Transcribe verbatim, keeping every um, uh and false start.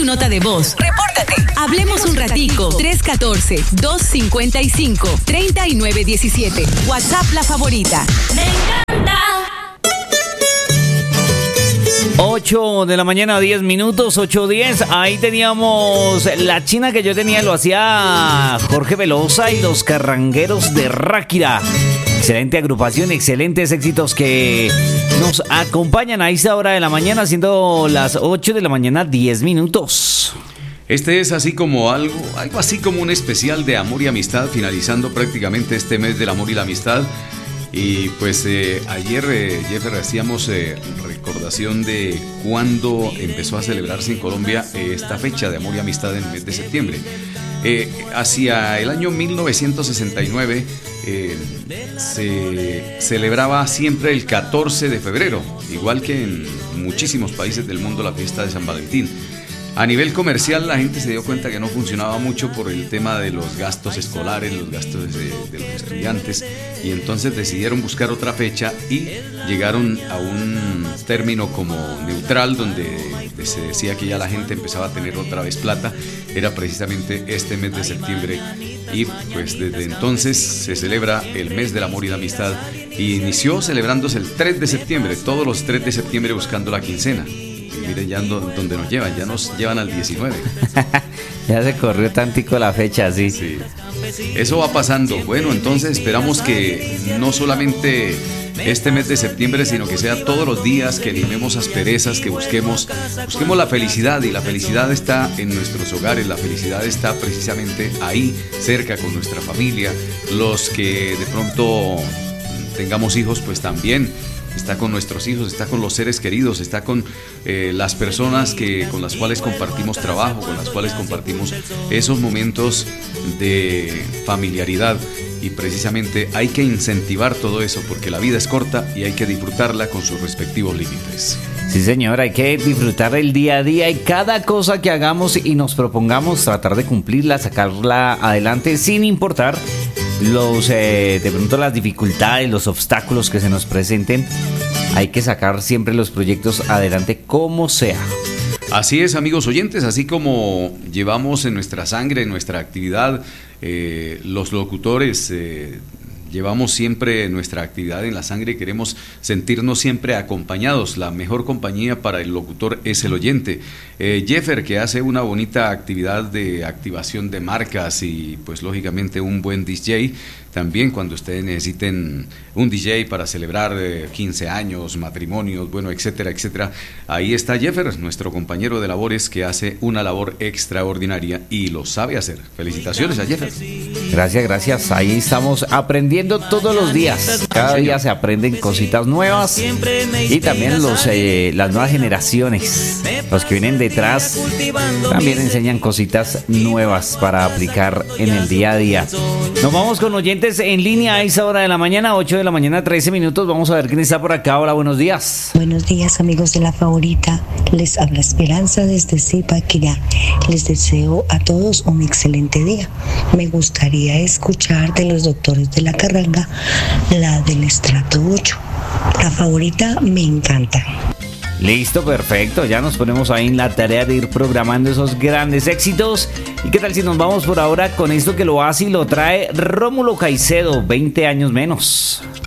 nota de voz. Repórtate. Hablemos un ratico. tres uno cuatro, dos cinco cinco, tres nueve uno siete. WhatsApp La Favorita. Me encanta. ocho de la mañana, diez minutos, ocho diez. Ahí teníamos La China que yo tenía, lo hacía Jorge Velosa y los Carrangueros de Ráquira. Excelente agrupación, excelentes éxitos que nos acompañan a esta hora de la mañana, siendo las ocho de la mañana, diez minutos. Este es así como algo, algo así como un especial de amor y amistad, finalizando prácticamente este mes del amor y la amistad. Y pues eh, ayer, eh, Jeffer, hacíamos eh, recordación de cuando empezó a celebrarse en Colombia eh, esta fecha de amor y amistad en el mes de septiembre. Eh, hacia el año mil novecientos sesenta y nueve eh, se celebraba siempre el catorce de febrero, igual que en muchísimos países del mundo, la fiesta de San Valentín. A nivel comercial la gente se dio cuenta que no funcionaba mucho por el tema de los gastos escolares, los gastos de, de los estudiantes, y entonces decidieron buscar otra fecha y llegaron a un término como neutral donde se decía que ya la gente empezaba a tener otra vez plata. Era precisamente este mes de septiembre y pues desde entonces se celebra el mes del amor y la amistad, y inició celebrándose el tres de septiembre, todos los tres de septiembre buscando la quincena. Miren ya donde nos llevan, ya nos llevan al diecinueve. Ya se corrió tantico la fecha, sí. Sí. Eso va pasando. Bueno, entonces esperamos que no solamente este mes de septiembre, sino que sea todos los días, que limemos asperezas, que busquemos, busquemos la felicidad, y la felicidad está en nuestros hogares, la felicidad está precisamente ahí, cerca con nuestra familia. Los que de pronto tengamos hijos, pues también está con nuestros hijos, está con los seres queridos, está con eh, las personas que, con las cuales compartimos trabajo, con las cuales compartimos esos momentos de familiaridad. Y precisamente hay que incentivar todo eso, porque la vida es corta y hay que disfrutarla con sus respectivos límites. Sí, señor, hay que disfrutar el día a día, y cada cosa que hagamos y nos propongamos tratar de cumplirla, sacarla adelante sin importar los eh, de pronto las dificultades, los obstáculos que se nos presenten. Hay que sacar siempre los proyectos adelante como sea. Así es, amigos oyentes, así como llevamos en nuestra sangre, en nuestra actividad, eh, los locutores eh, llevamos siempre nuestra actividad en la sangre y queremos sentirnos siempre acompañados. La mejor compañía para el locutor es el oyente. Eh, Jeffer, que hace una bonita actividad de activación de marcas y pues lógicamente un buen D J, también cuando ustedes necesiten un D J para celebrar eh, quince años, matrimonios, bueno, etcétera, etcétera. Ahí está Jeffer, nuestro compañero de labores, que hace una labor extraordinaria y lo sabe hacer. Felicitaciones a Jeffer. Gracias, gracias. Ahí estamos aprendiendo todos los días. Cada día se aprenden cositas nuevas, y también los eh, las nuevas generaciones, los que vienen detrás, también enseñan cositas nuevas para aplicar en el día a día. Nos vamos con oyentes en línea a esa hora de la mañana, ocho de la mañana, trece minutos. Vamos a ver quién está por acá. Hola, buenos días. Buenos días, amigos de La Favorita. Les habla Esperanza desde Zipaquirá. Les deseo a todos un excelente día. Me gustaría escuchar de los doctores de la carranga la del estrato ocho. La Favorita me encanta. Listo, perfecto. Ya nos ponemos ahí en la tarea de ir programando esos grandes éxitos. ¿Y qué tal si nos vamos por ahora con esto que lo hace y lo trae Rómulo Caicedo, veinte años menos?